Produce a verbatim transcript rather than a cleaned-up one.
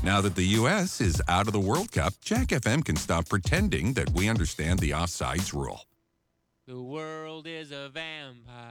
Now that the U S is out of the World Cup, Jack F M can stop pretending that we understand the offsides rule. The world is a vampire.